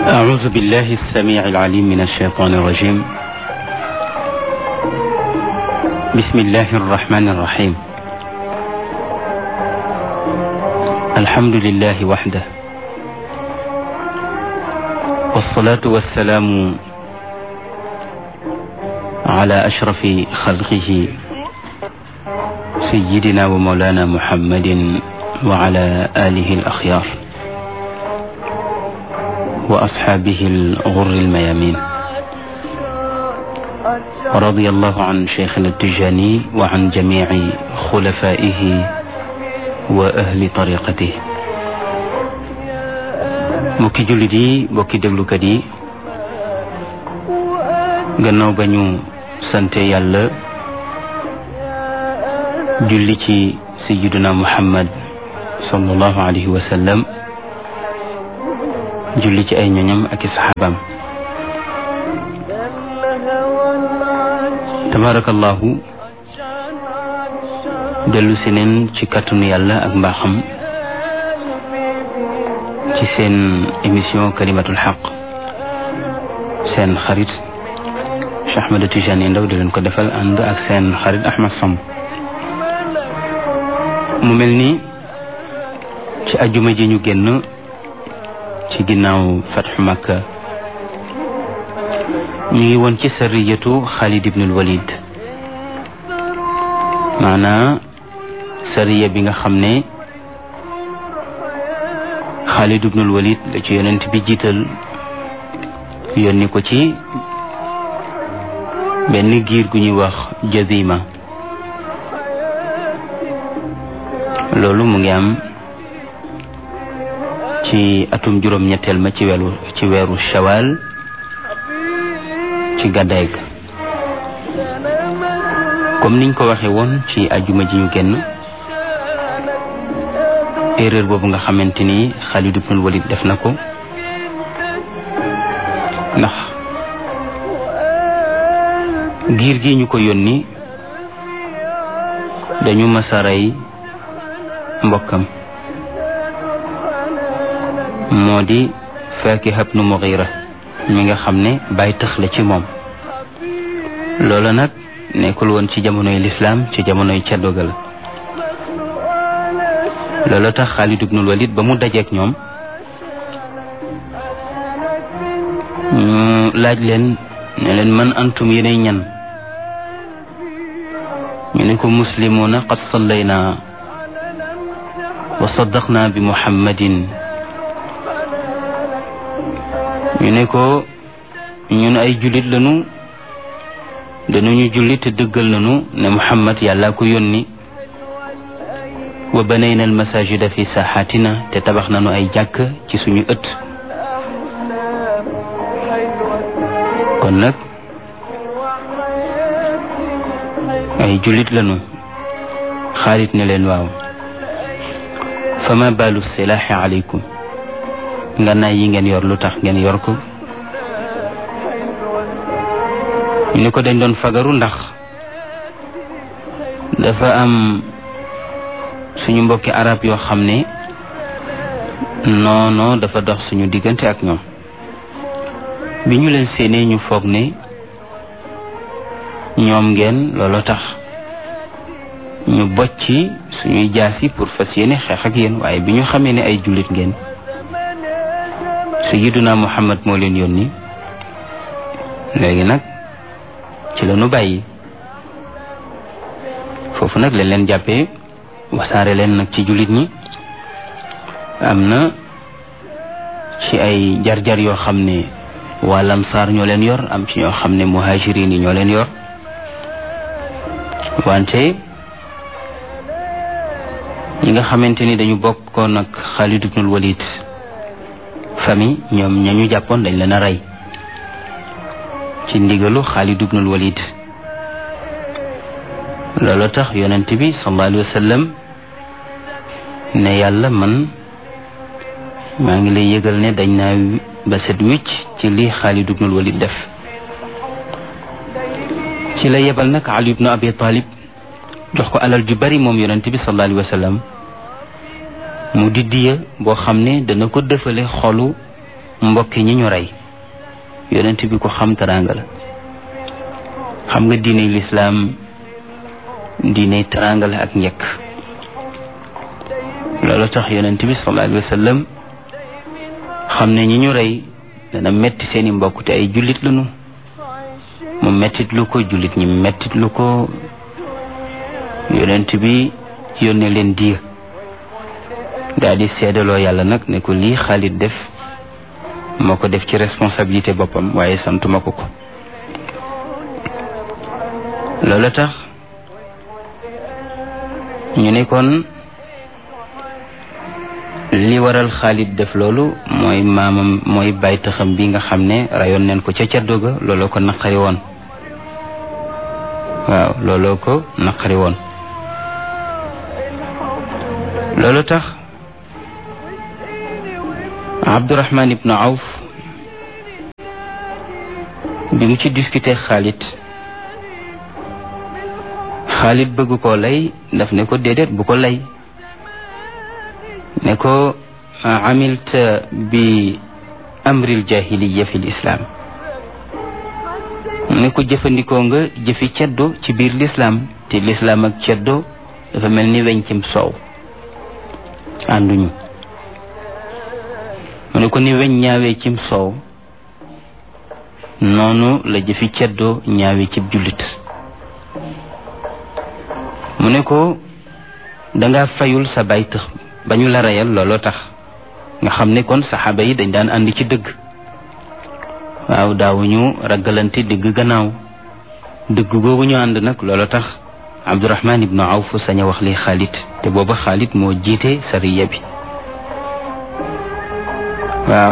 أعوذ بالله السميع العليم من الشيطان الرجيم. بسم الله الرحمن الرحيم. الحمد لله وحده، والصلاة والسلام على أشرف خلقه سيدنا ومولانا محمد وعلى آله الأخيار وأصحابه الغر الميامين، ورضي الله عن شيخنا التجاني وعن جميع خلفائه وأهل طريقته. mbokki jullit yi, mbokki déglukat yi, gannaaw ba ñu sante yàlla julli ci sayyiduna Muhammad sallallahu alayhi wa sallam, julli ci ay ñoñam ak i saxaabaam. tabarakallahu, dellu si neen ci kàttanu yàlla ak mbaaxam ci seen émission kalimatul xaq, seen xarit Cheikh Ahmed Tidiane Ndao di leen ko defal ànd ak seen xarit Ahmed Samb. mu mel ni ci ajuma ji ñu génn ci ginnaaw fatxu Makka ñu ngi woon ci sariyatu Xaalid ibnul Walid, maanaa sariya bi nga xam ne Xaalid ibnul Walid la ci yonent bi jiital, yónni ko ci benn giir gu ñuy wax Jazima. loolu mu ngi am ci atum juróom-ñetteel ma ci weeru Shawal ci gàddaay ga. comme niñ ko waxee woon ci ajuma ji ñu génn, erreur boobu nga xamante ni Xaalid ibnul Walid def na ko, ndax giir gi ñu ko yónni dañu masa rey mbokkam, moo di Faakiha ibnu Mughira mi nga xam ne bàyyi tëx la ci moom. loola nag nekkul woon ci jamonoy lislaam, ci jamonoy ceddogal. loola tax Xaalid ibnul Walid ba mu dajeek ñoom ñu laaj leen ne leen man antum yéenay ñan. ñu ne ko muslimuuna qad sallayna wa saddaqna bi muhammadin. ñu ne ko ñun ay jullit lañu, dañuy jullit te dëggal nañu ne Muhammad yàlla ko yónni. wa banayna al masajida fi saaxaatina, te tabax nañu ay jàkk ci suñu ëtt. kon nag ay jullit lañu. Xaalid ne leen waaw, fama baalu silaaxi aleykum, ngànnaay yi ngeen yor lu tax ngeen yor ko. ñu ne ko dañ doon fagaru ndax dafa am suñu mbokki arab yoo xam ne noono dafa dox suñu diggante ak ñoom. bi ñu leen séenee ñu foog ne ñoom ngeen, looloo tax ñu bocci suñuy jaasi pour fas yéene xeex ak yéen. waaye bi ñu xamee ne ay jullit ngeen, sayyiduna Muhammad moo leen yónni, léegi nag ci la ñu bàyyi. foofu nag lañ leen jàppee, wasaare leen nag ci jullit ñi. am na ci ay jar-jar yoo xam ne waa Lamsaar ñoo leen yor, am ci ñoo xam ne muhajirin yi ñoo leen yor. wante ñi nga xamante ni dañu bokkoon ak Xaalid ibnul Walid famille, ñoom ña ñu jàppoon dañ leen a rey ci ndigalu Xaalid ibnul Walid. loolu tax yonent bi sallallahu alayhi wa sallam ne yàlla, man maa ngi lay yëgal ne dañ naa ba set wicc ci li Xaalid ibnul Walid def. ci la yebal nag Ali ibnu Abi Talib, jox ko alal ju bari moom yonent bi sallallahu alayhi wa sallam, mu di diya boo xam ne dana ko dëfale xolu mbokki ñi ñu rey yonent bi ko xam teraanga la. xam nga diine lislaam diine teraanga la ak njëkk. loolu tax yonent bi sallallahu alayhi wa sallam xam ne ñi ñu rey dana metti seeni mbokk te ay jullit lañu mu mettit lu ko jullit ñi mettit lu ko yonent bi yónnee leen diya daal di seedaloo yàlla nag ne ko lii Xaalid def moo ko def ci responsabilité boppam waaye santuma ko ko. loolu tax ñu ne kon li waral Xaalid def loolu mooy maamam mooy baytaxam bi nga xam ne rayoon neen ko ca caddo ga looloo ko naqari woon. waaw looloo ko naqari woon. loolu tax Abdurahman ibnu Awf bi mu ci discuter Xaalid bëgg koo lay daf ne ko déedéet bu ko lay ne ko amilta bi amril jahiliya fi lislaam ne ko jëfandikoo nga jëfi ceddo ci biir lislaam te lislaam ak ceddo dafa mel ni weñ cim soow ànduñu. mu ne ko ni weñ ñaawee cim soow noonu la jëfi ceddo ñaawee cib jullit. mu ne ko danga fayul sa bay tëx ba ñu la reyal looloo tax nga xam ne kon saxaaba yi dañ daan ànd ci dëgg. waaw daawuñu ragalante dëgg gannaaw dëgg googu ñu ànd nag looloo tax Abdurahman ibnu Awf sañ a wax li Xaalid te booba Xaalid moo jiite sariya bi. waaw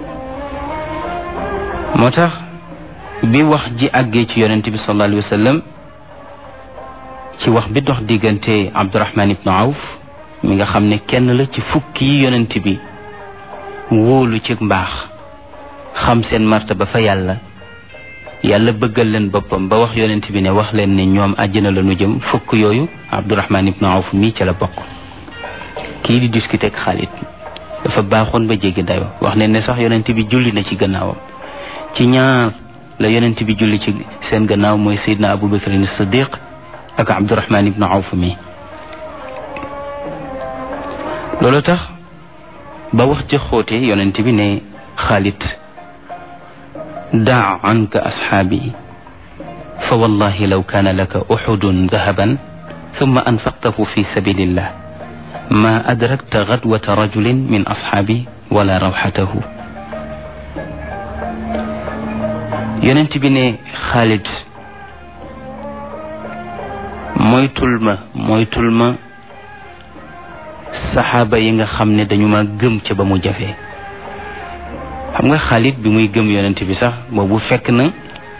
moo tax bi wax ji àggee ci yonent bi sallallahu alayhi wa sallam ci wax bi dox diggante Abdurahman ibnu Awf mi nga xam ne kenn la ci fukki yi yonent bi wóolu ci mbaax xam seen martaba fa yàlla bëggal leen boppam ba wax yonent bi ne wax leen ne ñoom àjjana la ñu jëm fukk yooyu Abdurahman ibnu Awf mii ca la bokk. kii di discuter ak Xaalid dafa baaxoon ba jéggi dayo wax ne sax yonent bi julli na ci gannaawam. ci ñaar la yonent bi julli ci seen gannaaw mooy Seydina Abu Bakr as-Siddiq ak Abdurahman ibnu Awf mi. loolu tax ba wax ci xóote yonent bi ne Xaalid daa anka asxaabi fa wallahi law kaana laka uxudun dahaban thumma anfaqtahu fi sabilillah ma adrakta gadwata rajulin min asxaabi wala rawxatahu. yonent bi ne Xaalid moytul ma saxaaba yi nga xam ne dañu ma gëm ca ba mu jafee. xam nga Xaalid bi muy gëm yonent bi sax boobu fekk na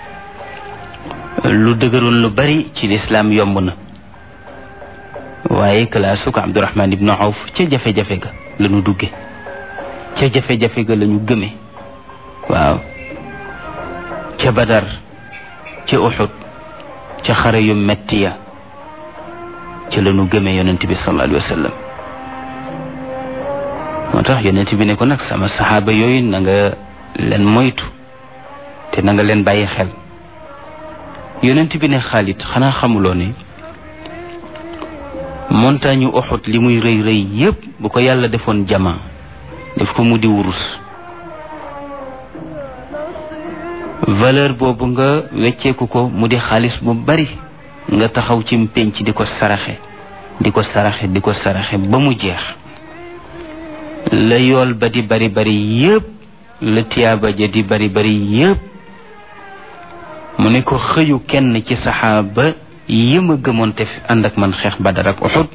lu dëgëroon lu bari ci lislaam yomb na waaye kalaasu ko Abdurahman ibnu Awf ca jafe-jafe ga la ñu dugge ca jafe-jafe ga la ñu gëme. waaw ca Badar ca Uhud ca xare yu metti ya ca la ñu gëme yonent bi sallallahu alayhi wa sallam. moo tax yonent bi ne ko nag sama saxaaba yooyu na nga leen moytu te na nga leen bàyyi xel. yonent bi ne Xaalid xanaa xamuloo ne montagne Uhud li muy rëy rëy yépp bu ko yàlla defoon jama def ko mu di wurus valeur boobu nga wecceeku ko mu di xaalis bu bari nga taxaw ci penc di ko saraxe ba mu jeex la yool ba di bari bari yépp la tiyaaba ja di bari bari yépp mu ne ko xëyu kenn ci saxaaba yéem a gëmoon te ànd ak man xeex Badar ak Uhud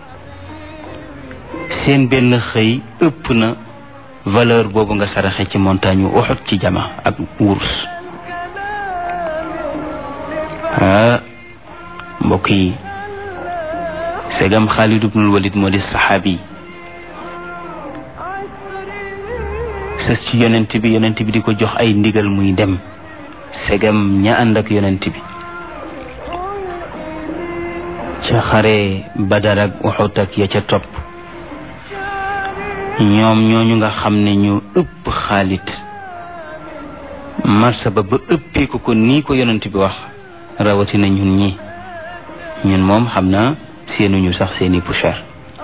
seen benn xëy ëpp na valeur boobu nga saraxe ci montagne yu Uhud ci jama ak wurus. mbokk yi segam Xaalid ibnul Walid moo di saxaabi sës ci yonent bi di ko jox ay ndigal muy dem segam ña ànd ak yonent bi ca xare Badar ak Uhud ak ya ca topp ñoom ñooñu nga xam ne ñu ëpp Xaalid martaba ba ëppee ko nii ko yonent bi wax rawatina ñun moom xam naa seenuñu sax seeni poussière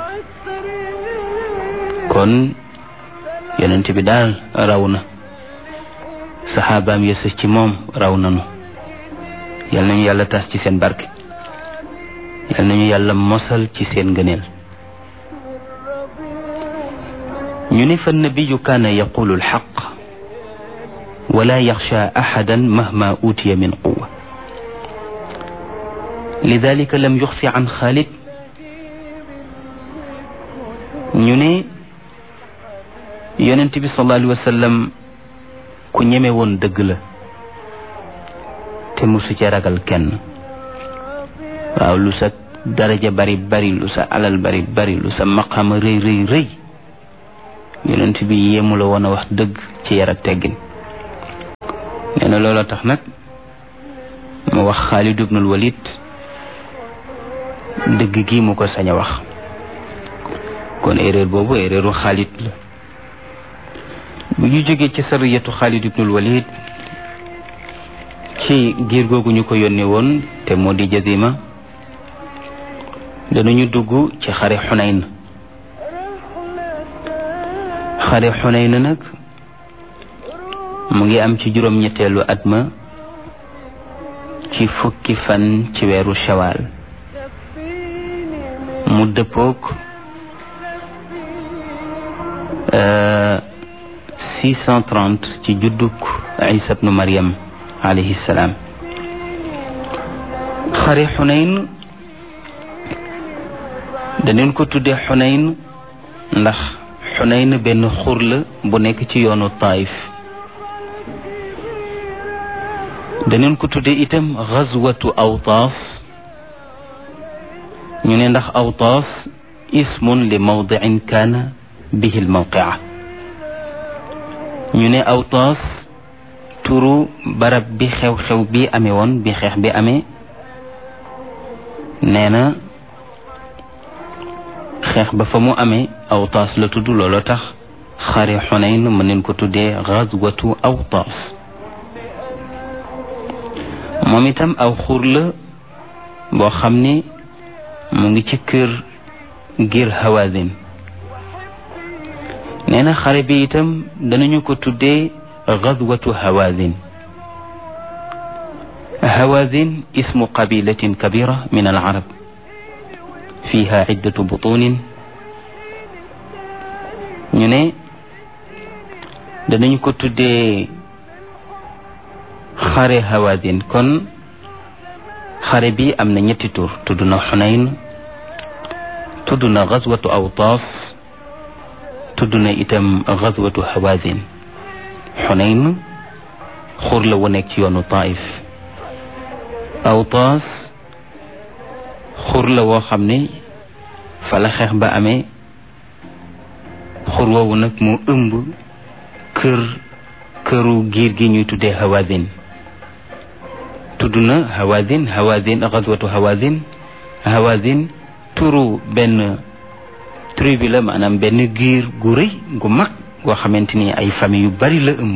kon yonent bi daal raw na saxaabaam ya sës ci moom raw nanu yal nañu yàlla tas ci seen barke yal nañu yàlla mosal ci seen ngëneel ñu ne fa nabiyu kaana yaqulu alxaq wala yaxsha axadan mahma utiya min quwa lidalika lam yuxfi an Xaalid ñu ne yonent bi sallallahu alayhi wa sallam ku ñeme woon dëgg la te musu ci ragal kenn waaw lu sa daraja bari bari lu sa alal bari bari lu sa maqaama rëy rëy rëy yonent bi yéemu la woon a wax dëgg ci yar ak teggin nee na loola tax nag mu wax Xaalid ibnul Walid dëgg gi mu ko sañ a wax kon erreur boobu erreuru Xaalid la bu ñu jógee ci sariyatu Xaalid ibnul Walid ci giir googu ñu ko yónnee woon te moo di Jazima danañu dugg ci xare Xunayn xare Xunayn nag mu ngi am ci juróom-ñetteelu at ma ci fukki fan ci weeru Shawaal mu dëppook 630 ci judduk Isa ibnu Maryam alayhi salaam xare Xunayn daneen ko tuddee Xunayn ndax Xunayn benn xur la bu nekk ci yoonu Taif daneen ko tuddee itam gazwatu Awtaas ñu ne ndax Awtaas ismun li mawdicin kaana bihi almawqia ñu ne Awtaas turu barab bi xew-xew bi amee woon bi xeex bi amee nee na xeex ba fa mu amee Awtaas la tudd looloo tax xare Xunayn mën neen ko tuddee gazwatu Awtaas moom itam aw xur la boo xam ne mu ngi ci kër ngir Hawazin nee na xare bi itam danañu ko tuddee gazwatu Hawazin Hawazin ismu qabilatin kabira min al arab fiha iddatu butunin ñu ne danañu ko tuddee xare Hawazin kon xare bi am na ñetti tur tudd na Xunayn tudd na gazwatu Awtaas tudd na itam gazwatu Hawazin Xunayn xur la wu nekk ci yoonu Taif Awtaas xur la woo xam ne fa la xeex ba amee xur woowu nag moo ëmb këru giir gi ñuy tuddee Hawazin tudd na Hawazin gazwatu Hawazin turu benn tribu la maanaam benn giir gu rëy gu mag goo xamante ni ay famille yu bari la ëmb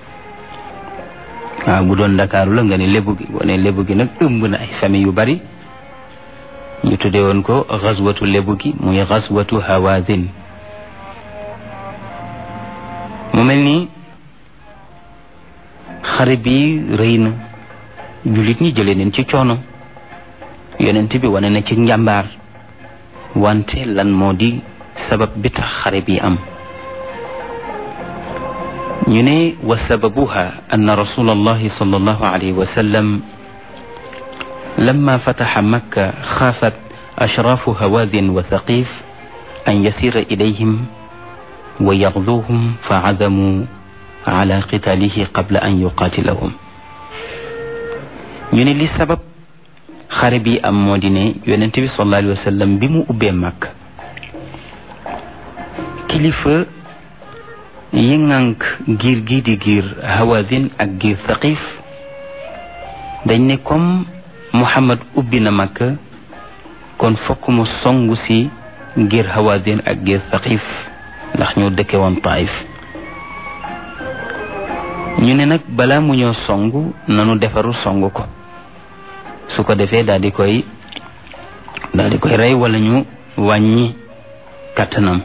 waaw bu doon Ndakaaru la nga ne lébu gi boo ne lébu gi nag ëmb na ay famille yu bari ñu tuddee woon ko gazwatu lébu gi muy gazwatu Hawazin mu mel ni xare bi rëy na jullit ñi jëlee neen ci coono yonent bi wane na ci njàmbaar wante lan moo di sabab bi tax xare bi am ñu ne wa sababuha anna rasulallahi sallallahu alayhi wa sallam lamma fataxa makka xaafat ashraafu Hawazin wa Thaqif an yasira ilayhim wa yaxduuhum fa azamu ala qitaalihi qabla an yuqaatilahum ñu ne li sabab xare bi am moo di ne yonent bi sallallahu alayhi wa sallam bi mu ubbee Makka kilifa yi ŋànk giir gi di giir Hawazin ak giir Thaqif dañ ne comme Muhammad ubbi na Makka kon fokk mu songu si giir Hawazin ak giir Thaqif ndax ñoo dëkke woon Taif. ñu ne nag balaa mu ñoo song nanu defaru song ko, su ko defee daal di koy rey wala ñu wàññi kàttanam.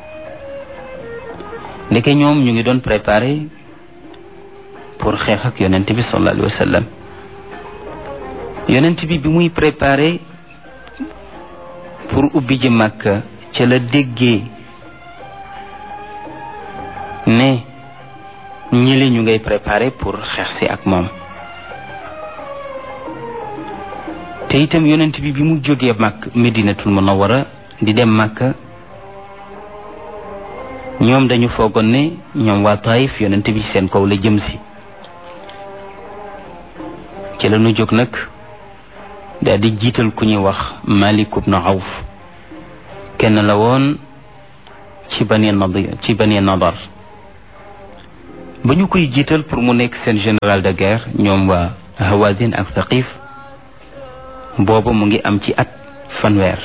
ndeke ñoom ñu ngi doon préparé pour xeex ak yonent bi sallallahu alayhi wa sallam. yonent bi muy préparé pour ubbi ji Makka ca la déggee ne ñili ñu ngay préparé pour xeex si ak moom. te itam yonent bi mu jógee Makka Medinatul Munawwara di dem Makka, ñoom dañu foogoon ne ñoom waa Taif yonent bi seen kaw la jëm si. ci la ñu jóg nag daal di jiital ku ñuy wax Malik ibn Awf, kenn la woon ci Bani Nadar. ba ñu koy jiital pour mu nekk seen général de guerre, ñoom waa Hawazin ak Thaqif, booba mu ngi am ci at 100.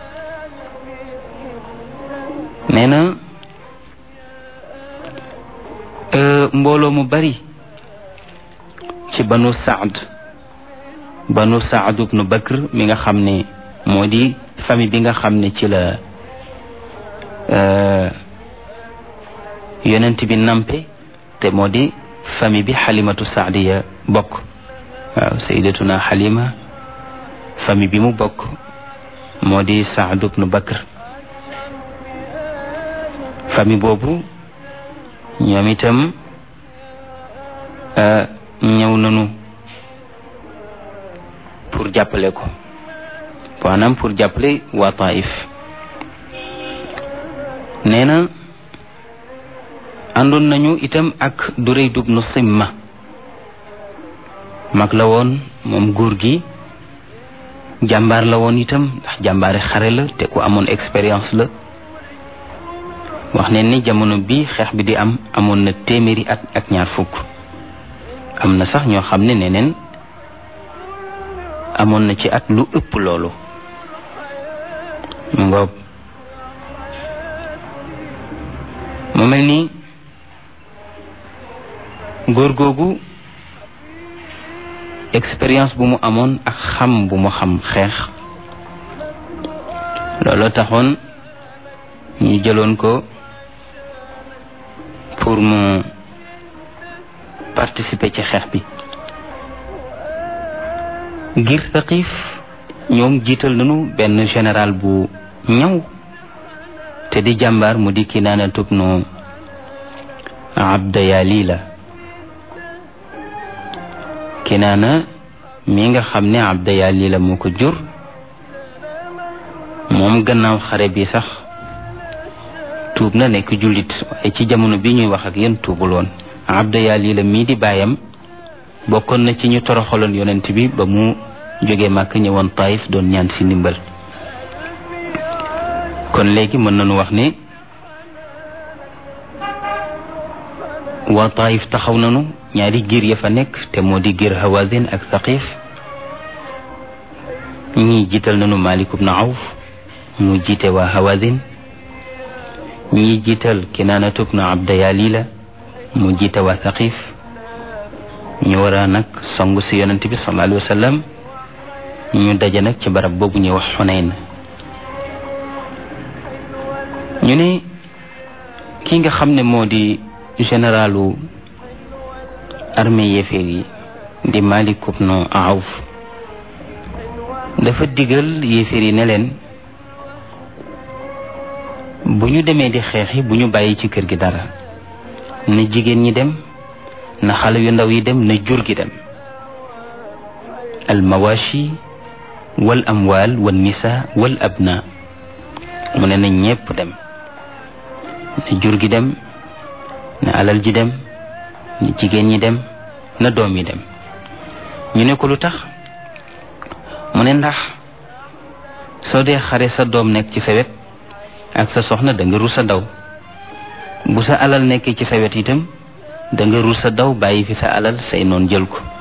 nee na mbooloo mu bari ci banu Saad ibn Bakr mi nga xam ne moo di famille bi nga xam ne ci la yonent bi nampe, te moo di famille bi Halimatu Saadiya bokk. waaw, sayyidatuna Halima famille bi mu bokk moo di Saad ibn Bakr. famille boobu ñoom itam ñëw nañu pour jàppale ko, maanaam pour jàppale waa Taif. nee na àndoon nañu itam ak Durayd ibn Simma, mag la woon moom góor gi, jàmbaar la woon itam ndax jàmbaari xare la te ku amoon expérience la. wax ne ni jamono bi xeex bi di am amoon na 100 at ak 20. am na sax ñoo xam ne neneen amoon na ci at lu ëpp loolu. mu ngoog mu mel ni góor googu expérience bu mu amoon ak xam bu mu xam xeex, looloo taxoon ñu jëloon ko pour mu participer ci xeex bi. ngir Thaqif ñoom jiital nañu benn général bu ñaw te di jàmbaar mu di Kinaana ibnu Abda Yalila. Kinaana mi nga xam ne Abda Yalila moo ko jur, moom gannaaw xare bi sax tuub na nekk jullit, waaye ci jamono bi ñuy wax ak yéen tuubul woon. Abda Yalila mii di baayam bokkoon na ci ñu toroxaloon yonent bi ba mu jógee Màkk ñëwoon Taif doon ñaan si ndimbal. kon léegi mën nañu wax ne waa Taif taxaw nañu, ñaari giir ya fa nekk te moo di giir Hawazin ak Thaqif. ñii jiital nañu Malik ibn Awf mu jiite waa Hawazin, ñii jiital Kinaana ibn Abda Yalila mu jiite waa Thaqif. ñu war a nag song si yonent bi sallallahu alayhi wa sallam. ñu daje nag ci barab boobu ñuy wax Xunayn. ñu ne ki nga xam ne moo di généralu armée yéeféer yi di Malik ibn Awf dafa digal yéeféer yi ne leen bu ñu demee di xeexi bu ñu bàyyi ci kër gi dara, na jigéen ñi dem, na xale yu ndaw yi dem, na jur gi dem. al mawashi wal amwal wal nisa wal abna, mu ne na ñépp dem, na jur gi dem, na alal ji dem, na jigéen ñi dem, na doom yi dem. ñu ne ko lu tax? mu ne ndax soo dee xare sa doom nekk ci sa wet ak sa soxna da nga rus a daw, bu sa alal nekkee ci sa wet itam da nga rus a daw bàyyi fi sa alal say noon jël ko.